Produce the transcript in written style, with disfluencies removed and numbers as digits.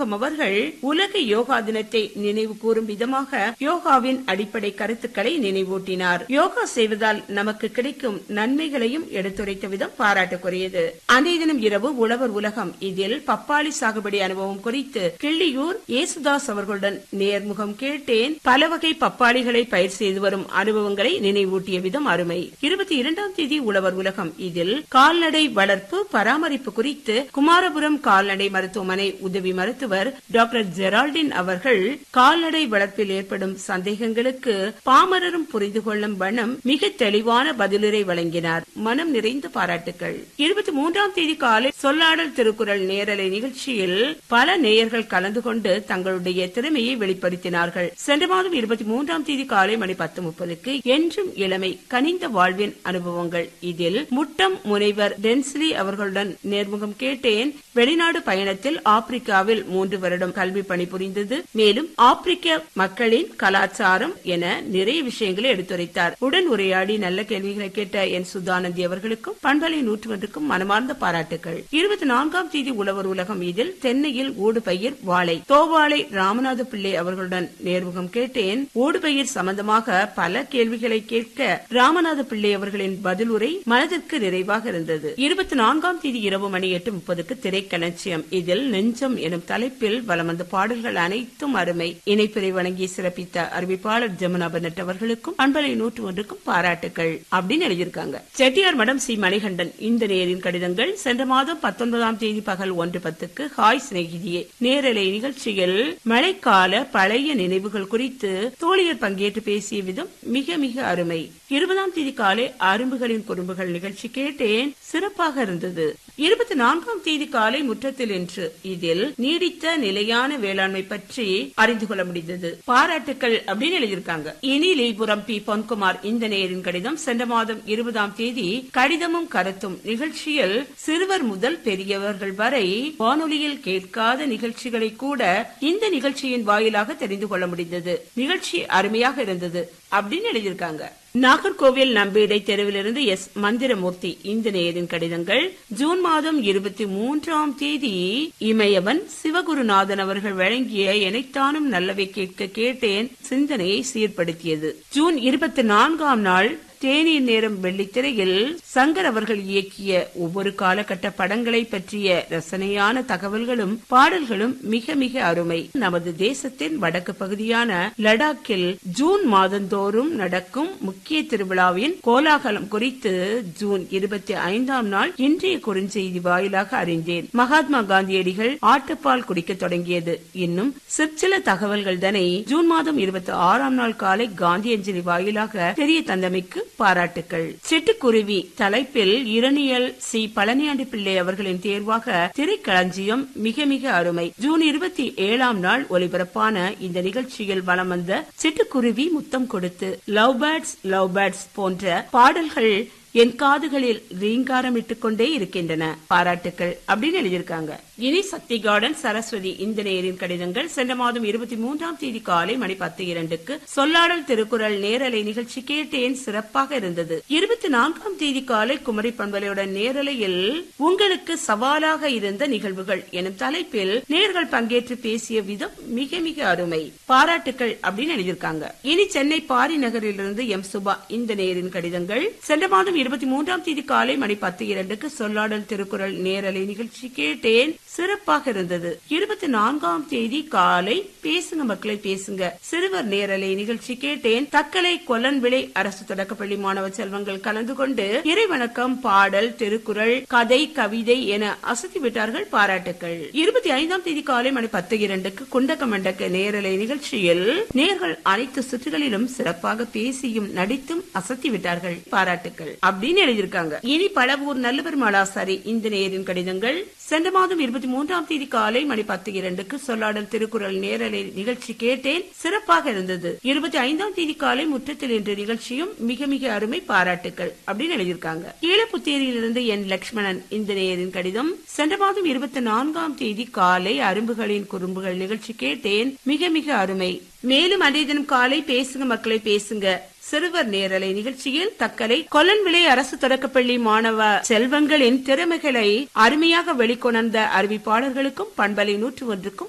ஆறுமுகம் அவர்கள் உலக யோகா தினத்தை நினைவு கூறும் விதமாக யோகாவின் அடிப்படை கருத்துக்களை நினைவூட்டினார். யோகா செய்வதால் நமக்கு கிடைக்கும் நன்மைகளையும் எடுத்துரைத்த விதம் பாராட்டுக்குரியது. அன்றைய தினம் இரவு உழவர் உலகம் இதில் பப்பாளி சாகுபடி அனுபவம் குறித்து கிள்ளியூர் ஏசுதாஸ் அவர்களுடன் நேர்முகம் கேட்டேன். பல வகை பப்பாளிகளை பயிர் செய்து வரும் அனுபவங்களை நினைவூட்டிய விதம் அருமை. 22ஆம் தேதி உழவர் உலகம் இதில் கால்நடை வளர்ப்பு பராமரிப்பு குறித்து குமாரபுரம் கால்நடை மருத்துவமனை உதவி மருத்துவர் டாக்டர் ஜெரால்டின் அவர்கள் கால்நடை வளர்ப்பில் ஏற்படும் சந்தேகங்களுக்கு பாமரரும் புரிந்து கொள்ளும் வண்ணம் மிக தெளிவான பதிலுரை வழங்கினார். மனம் நிறைந்த பாராட்டுக்கள். 23ஆம் தேதி காலை சொல்லாடல் திருக்குறள் நேரலை நிகழ்ச்சியில் பல நேயர்கள் கலந்து கொண்டு தங்களுடைய திறமையை வெளிப்படுத்தினார்கள். சென்ற மாதம் 23ஆம் தேதி காலை மணி 10:30க்கு என்றும் இளமை கனிந்த வாழ்வின் அனுபவங்கள் இதில் முட்டம் முனைவர் டென்ஸ்லி அவர்களுடன் நேர்முகம் கேட்டேன். வெளிநாடு பயணத்தில் ஆப்பிரிக்காவில் 3 வருடம் கல்வி பணிபுரிந்தது. மேலும் ஆப்பிரிக்க மக்களின் கலாச்சாரம் என நிறைய விஷயங்களை எடுத்துரைத்தார். உடன் உரையாடி நல்ல கேள்விகளை கேட்ட என் சுதானந்தி அவர்களுக்கும் பண்பலை 101க்கும் மனமார்ந்த பாராட்டுகள். 24ஆம் தேதி உழவர் உலகம் இதில் தென்னையில் ஊடுபயிர் வாழை தோவாளை ராமநாத பிள்ளை அவர்களுடன் நேர்முகம் கேட்டேன். ஊடுபயிர் சம்பந்தமாக பல கேள்விகளை கேட்க ராமநாத பிள்ளை அவர்களின் பதிலுரை மனதிற்கு நிறைவாக இருந்தது. 24ஆம் தேதி இரவு மணி 8:30க்கு திரைக்களஞ்சியம் இதில் நெஞ்சம் எனும் தலைப்பில் வலம் வந்த பாடல்கள் அனைத்தும் அருமை. இணைப்பிறை வழங்கி சிறப்பித்த அறிவிப்பாளர் ஜமுனா பென்னட் அவர்களுக்கும் பண்பலை 101க்கும் பாராட்டுகள் அப்படின்னு எழுதியிருக்காங்க. செட்டியார் மடம் சி மணிகண்டன் இந்த நேரின் கடிதங்கள் சென்ற மாதம் 19ஆம் தேதி பகல் 1:10க்கு ஹாய் சிநேகிதியே நேரலை நிகழ்ச்சியில் மழைக்கால பழைய நினைவுகள் குறித்து தோழியர் பங்கேற்று பேசிய விதம் மிக மிக அருமை. 20ஆம் தேதி காலை அரும்புகளின் குறும்புகள் நிகழ்ச்சி கேட்டேன். சிறப்பாக இருந்தது. 24ஆம் தேதி காலை முற்றத்தில் என்று இதில் நீடித்த நிலையான வேளாண்மை பற்றி அறிந்து கொள்ள முடிந்தது. பாராட்டுக்கள் அப்படின்னு எழுதியிருக்காங்க. இனிலிபுரம் பி பொன்குமார் இந்த நேரின் கடிதம் சென்ற மாதம் 20ஆம் தேதி கடிதமும் கருத்தும் நிகழ்ச்சியில் சிறுவர் முதல் பெரியவர்கள் வரை வானொலியில் கேட்காத நிகழ்ச்சிகளை கூட இந்த நிகழ்ச்சியின் வாயிலாக தெரிந்து கொள்ள முடிந்தது. நிகழ்ச்சி அருமையாக இருந்தது அப்படின்னு எழுதியிருக்காங்க. நாகர்கோவில் நம்பீடை தெருவிலிருந்து எஸ் மந்திரமூர்த்தி இந்த நேரின் கடிதங்கள் ஜூன் மாதம் 23ஆம் தேதி இமயவன் சிவகுருநாதன் அவர்கள் வழங்கிய எனைத்தானும் நல்லவை கேட்க கேட்டேன் சிந்தனையை சீர்படுத்தியது. ஜூன் 24ஆம் நாள் தேநீர் நேரம் வெள்ளித்திரையில் சங்கர் அவர்கள் இயக்கிய ஒவ்வொரு காலகட்ட படங்களை பற்றிய ரசனையான தகவல்களும் பாடல்களும் மிக மிக அருமை. நமது தேசத்தின் வடக்கு பகுதியான லடாக்கில் ஜூன் மாதந்தோறும் நடக்கும் முக்கிய திருவிழாவின் கோலாகலம் குறித்து ஜூன் 25ஆம் நாள் இன்றைய குறுஞ்செய்தி வாயிலாக அறிந்தேன். மகாத்மா காந்தியடிகள் ஆட்டுப்பால் குடிக்க தொடங்கியது இன்னும் சிற்சில தகவல்கள் தானே ஜூன் மாதம் 26ஆம் நாள் காலை காந்தி அஞ்சலி வாயிலாக தெரிய தந்தமைக்கு பாராட்டுக்கள். சிட்டுக்குருவி தலைப்பில் இரணியல் சி பழனியாண்டி பிள்ளை அவர்களின் தேர்வாக திரைக்களஞ்சியம் மிக மிக அருமை. ஜூன் 27ஆம் நாள் ஒலிபரப்பான இந்த நிகழ்ச்சியில் வலம் வந்த சிட்டுக்குருவி முத்தம் கொடுத்து லவ் பேர்ட்ஸ் போன்ற பாடல்கள் என் காதுகளில் ரீங்காரமிட்டுக் கொண்டே இருக்கின்றன. பாராட்டுக்கள் அப்படின்னு எழுதியிருக்காங்க. இனி சக்தி கார்டன் சரஸ்வதி இந்த நேரின் கடிதங்கள் சென்ற மாதம் 23ஆம் தேதி காலை மணி 10:02க்கு சொல்லாடல் திருக்குறள் நேரலை நிகழ்ச்சி கேட்டேன். சிறப்பாக இருந்தது. 24ஆம் தேதி காலை குமரி பண்பலையுடன் நேரலையில் உங்களுக்கு சவாலாக இருந்த நிகழ்வுகள் எனும் தலைப்பில் நேர்கள் பங்கேற்று பேசிய விதம் மிக மிக அருமை. பாராட்டுக்கள் அப்படின்னு எழுதியிருக்காங்க. இனி சென்னை பாரி நகரிலிருந்து எம் சுபா இந்த நேரின் கடிதங்கள் சென்ற மாதம் 23ஆம் தேதி காலை மணி 10:02க்கு சொல்லாடல் திருக்குறள் நேரலை நிகழ்ச்சி கேட்டேன். சிறப்பாக இருந்தது. 24ஆம் தேதி காலை பேசுங்க மக்களை பேசுங்க சிறுவர் நேரலை நிகழ்ச்சி கேட்டேன். தக்கலை கொல்லன்விளை அரசு தொடக்கப்பள்ளி மாணவ செல்வங்கள் கலந்து கொண்டு இறைவணக்கம் பாடல் திருக்குறள் கதை கவிதை என அசத்தி விட்டார்கள். பாராட்டுக்கள். 25ஆம் தேதி காலை மணி 10:02க்கு குண்டக்க நேரலை நிகழ்ச்சியில் நேர்கள் அனைத்து சுற்றுகளிலும் சிறப்பாக பேசியும் நடித்தும் அசத்தி விட்டார்கள். பாராட்டுக்கள் அப்படின்னு எழுதியிருக்காங்க. இனி பழவூர் நல்லவர் மாலாசாரி இந்த நேரின் கடிதங்கள் சென்ற மாதம் 23ஆம் தேதி காலை மணி 10:02க்கு சொல்லாடல் திருக்குறள் நேரலை நிகழ்ச்சி கேட்டேன். சிறப்பாக இருந்தது. 25ஆம் தேதி காலை முற்றத்தில் என்ற நிகழ்ச்சியும் மிக மிக அருமை. பாராட்டுக்கள் அப்படின்னு எழுதியிருக்காங்க. ஈழப்புத்தேரியிலிருந்து என் லட்சுமணன் இந்த நேரின் கடிதம் சென்ற மாதம் 24ஆம் தேதி காலை அரும்புகளின் குறும்புகள் நிகழ்ச்சி கேட்டேன். மிக மிக அருமை. மேலும் அன்றைய தினம் காலை பேசுங்க மக்களை பேசுங்க சிறுவர் நேரலை நிகழ்ச்சியில் தக்கலை கொல்லன்விளை அரசு தொடக்கப்பள்ளி மாணவ செல்வங்களின் திறமைகளை அருமையாக வெளிக்கொணர்ந்த அறிவிப்பாளர்களுக்கும் பண்பலை 101க்கும்